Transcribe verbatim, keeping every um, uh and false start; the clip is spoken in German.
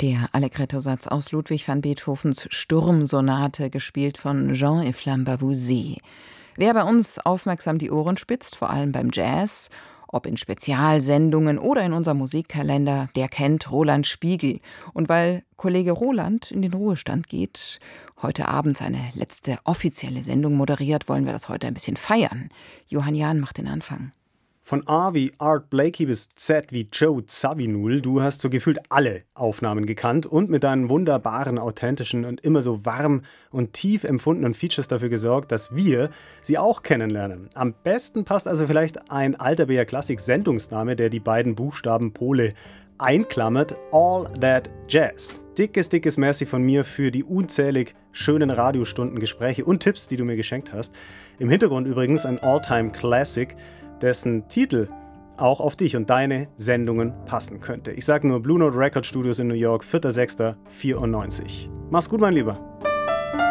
Der Allegretto-Satz aus Ludwig van Beethovens Sturmsonate, gespielt von Jean-Yves Lambavouzy. Wer bei uns aufmerksam die Ohren spitzt, vor allem beim Jazz, ob in Spezialsendungen oder in unserem Musikkalender, der kennt Roland Spiegel. Und weil Kollege Roland in den Ruhestand geht, heute Abend seine letzte offizielle Sendung moderiert, wollen wir das heute ein bisschen feiern. Johann Jahn macht den Anfang. Von A wie Art Blakey bis Z wie Joe Zawinul, du hast so gefühlt alle Aufnahmen gekannt und mit deinen wunderbaren, authentischen und immer so warm und tief empfundenen Features dafür gesorgt, dass wir sie auch kennenlernen. Am besten passt also vielleicht ein alter B R Klassik Sendungsname, der die beiden Buchstaben Pole einklammert: All That Jazz. Dickes, dickes Merci von mir für die unzählig schönen Radiostunden, Gespräche und Tipps, die du mir geschenkt hast. Im Hintergrund übrigens ein All-Time Classic, dessen Titel auch auf dich und deine Sendungen passen könnte. Ich sage nur Blue Note Record Studios in New York, vierter sechster vierundneunzig. Mach's gut, mein Lieber.